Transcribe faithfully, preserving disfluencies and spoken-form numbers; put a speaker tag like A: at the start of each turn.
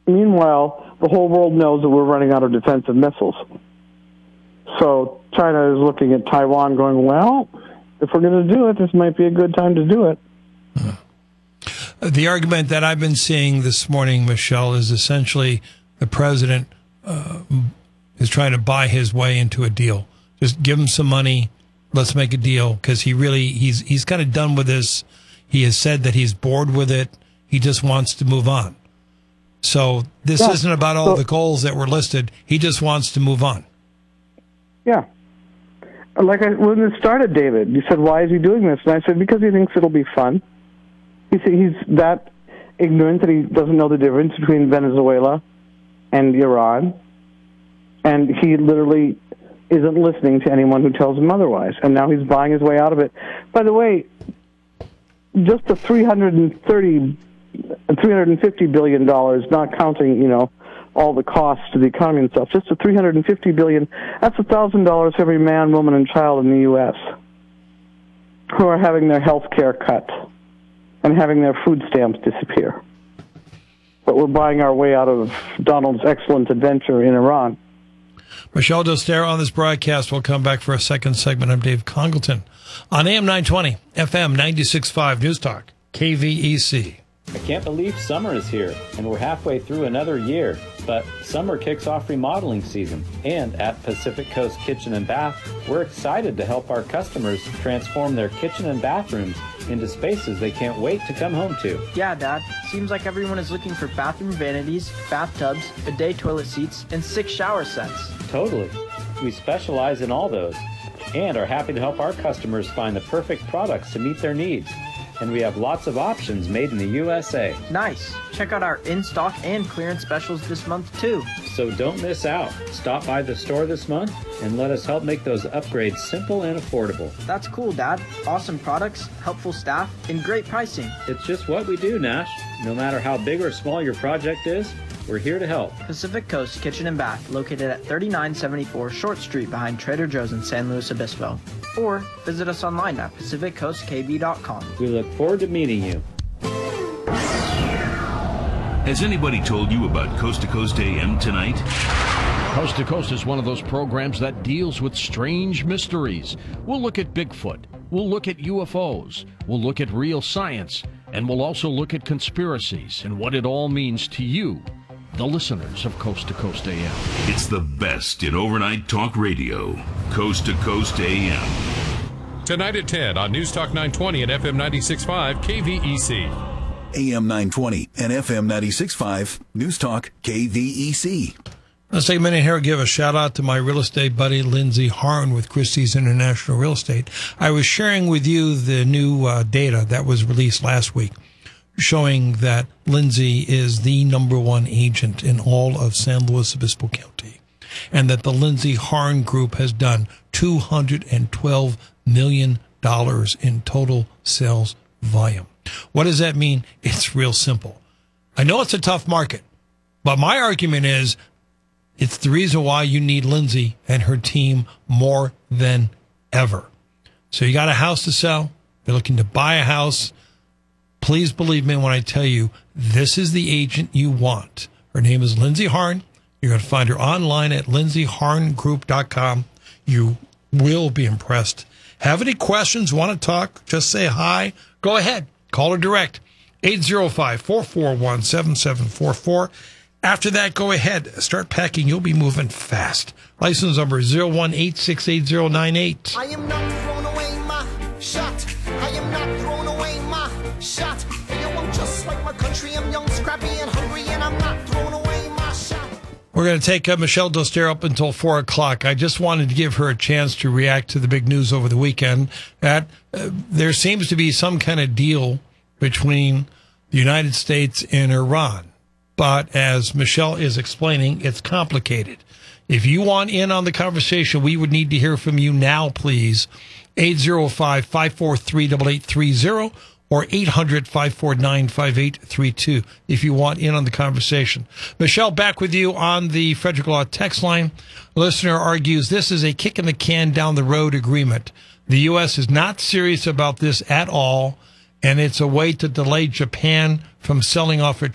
A: Meanwhile, the whole world knows that we're running out of defensive missiles. So China is looking at Taiwan going, well, if we're going to do it, this might be a good time to do it.
B: The argument that I've been seeing this morning, Michelle, is essentially the president uh, is trying to buy his way into a deal. Just give him some money. Let's make a deal, because he really he's he's kind of done with this. He has said that he's bored with it. He just wants to move on. So this yeah. isn't about all so, the goals that were listed. He just wants to move on.
A: Yeah. Like I, when it started, David, you said, why is he doing this? And I said, because he thinks it'll be fun. He's, he's that ignorant that he doesn't know the difference between Venezuela and Iran. And he literally isn't listening to anyone who tells him otherwise. And now he's buying his way out of it. By the way, just the three hundred thirty, three hundred fifty billion dollars, not counting, you know, all the costs to the economy and stuff, just the three hundred fifty billion dollars, that's one thousand dollars for every man, woman, and child in the U S who are having their health care cut and having their food stamps disappear. But we're buying our way out of Donald's excellent adventure in Iran.
B: Michelle Dostero on this broadcast. We'll come back for a second segment. I'm Dave Congleton on A M nine twenty, F M ninety-six point five News Talk, K V E C.
C: I can't believe summer is here, and we're halfway through another year. But summer kicks off remodeling season, and at Pacific Coast Kitchen and Bath, we're excited to help our customers transform their kitchen and bathrooms into spaces they can't wait to come home to.
D: Yeah, Dad. Seems like everyone is looking for bathroom vanities, bathtubs, bidet toilet seats, and six shower sets.
C: Totally. We specialize in all those, and are happy to help our customers find the perfect products to meet their needs. And we have lots of options made in the U S A.
D: Nice. Check out our in-stock and clearance specials this month, too.
C: So don't miss out. Stop by the store this month and let us help make those upgrades simple and affordable.
D: That's cool, Dad. Awesome products, helpful staff, and great pricing.
C: It's just what we do, Nash. No matter how big or small your project is, we're here to help.
D: Pacific Coast Kitchen and Bath, located at thirty-nine seventy-four Short Street behind Trader Joe's in San Luis Obispo. Or visit us online at pacific coast k b dot com.
C: We look forward to meeting you.
E: Has anybody told you about Coast to Coast A M tonight?
F: Coast to Coast is one of those programs that deals with strange mysteries. We'll look at Bigfoot. We'll look at U F Os. We'll look at real science. And we'll also look at conspiracies and what it all means to you, the listeners of Coast to Coast A M.
E: It's the best in overnight talk radio. Coast to Coast A M.
G: Tonight at ten on News Talk nine twenty and F M ninety-six point five K V E C.
H: A M nine twenty and F M ninety-six point five News Talk K V E C.
B: Let's take a minute here and give a shout out to my real estate buddy, Lindsay Harn with Christie's International Real Estate. I was sharing with you the new uh, data that was released last week, showing that Lindsay is the number one agent in all of San Luis Obispo County, and that the Lindsay Harn Group has done two hundred twelve million dollars in total sales volume. What does that mean? It's real simple. I know it's a tough market, but my argument is it's the reason why you need Lindsay and her team more than ever. So you got a house to sell. You're looking to buy a house. Please believe me when I tell you, this is the agent you want. Her name is Lindsay Harn. You're going to find her online at lindsay harn group dot com. You will be impressed. Have any questions, want to talk, just say hi, go ahead. Call her direct, eight oh five, four four one, seven seven four four. After that, go ahead. Start packing. You'll be moving fast. License number zero one eight six eight zero nine eight.
I: I am not throwing away my shot. I am not throwing away my shot. Hey, yo, I'm just like my country. I'm young, scrappy, and hungry, and I'm not throwing away my shot.
B: We're going to take uh, Michelle Dostero up until four o'clock. I just wanted to give her a chance to react to the big news over the weekend that uh, there seems to be some kind of deal between the United States and Iran. But as Michelle is explaining, it's complicated. If you want in on the conversation, we would need to hear from you now, please. eight oh five, five four three, eight eight three oh or eight hundred, five four nine, five eight three two if you want in on the conversation. Michelle, back with you on the Frederick Law text line. A listener argues this is a kick in the can down the road agreement. The U S is not serious about this at all, and it's a way to delay Japan from selling off a